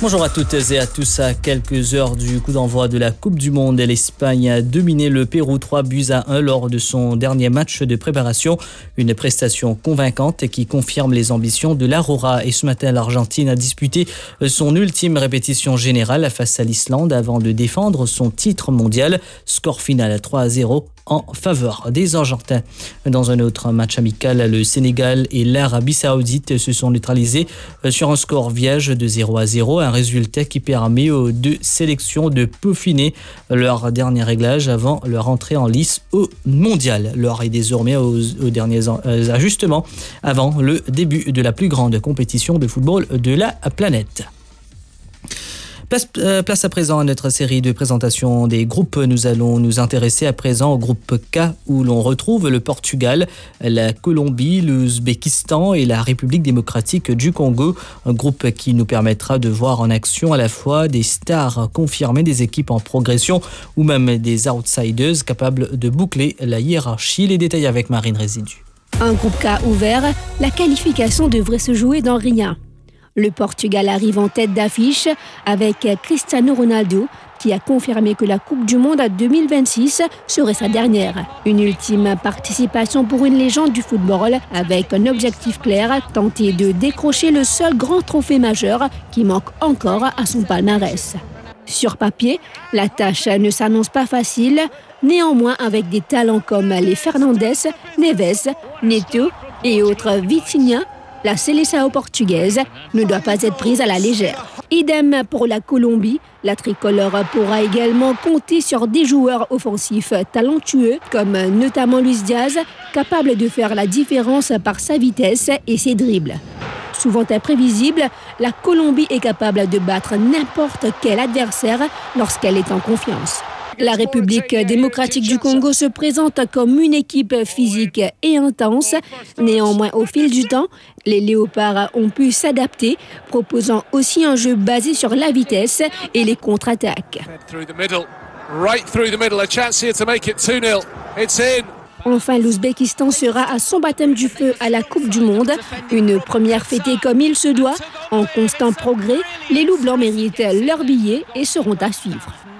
Bonjour à toutes et à tous. À quelques heures du coup d'envoi de la Coupe du Monde, l'Espagne a dominé le Pérou 3-1 lors de son dernier match de préparation. Une prestation convaincante qui confirme les ambitions de l'Aurora. Et ce matin, l'Argentine a disputé son ultime répétition générale face à l'Islande avant de défendre son titre mondial. Score final 3-0 en faveur des Argentins. Dans un autre match amical, le Sénégal et l'Arabie Saoudite se sont neutralisés sur un score vierge de 0-0, un résultat qui permet aux deux sélections de peaufiner leur dernier réglage avant leur entrée en lice au mondial. L'heure est désormais aux derniers ajustements avant le début de la plus grande compétition de football de la planète. Place à présent à notre série de présentation des groupes. Nous allons nous intéresser à présent au groupe K où l'on retrouve le Portugal, la Colombie, l'Ouzbékistan et la République démocratique du Congo. Un groupe qui nous permettra de voir en action à la fois des stars confirmées, des équipes en progression ou même des outsiders capables de boucler la hiérarchie. Les détails avec Marine Résidu. Un groupe K ouvert, la qualification devrait se jouer dans rien. Le Portugal arrive en tête d'affiche avec Cristiano Ronaldo qui a confirmé que la Coupe du Monde 2026 serait sa dernière. Une ultime participation pour une légende du football avec un objectif clair, tenter de décrocher le seul grand trophée majeur qui manque encore à son palmarès. Sur papier, la tâche ne s'annonce pas facile. Néanmoins, avec des talents comme les Fernandes, Neves, Neto et autres Vitinha, la Seleção portugaise ne doit pas être prise à la légère. Idem pour la Colombie, la tricolore pourra également compter sur des joueurs offensifs talentueux comme notamment Luis Diaz, capable de faire la différence par sa vitesse et ses dribbles. Souvent imprévisible, la Colombie est capable de battre n'importe quel adversaire lorsqu'elle est en confiance. La République démocratique du Congo se présente comme une équipe physique et intense. Néanmoins, au fil du temps, les Léopards ont pu s'adapter, proposant aussi un jeu basé sur la vitesse et les contre-attaques. Enfin, l'Ouzbékistan sera à son baptême du feu à la Coupe du Monde. Une première fêtée comme il se doit. En constant progrès, les loups blancs méritent leur billet et seront à suivre.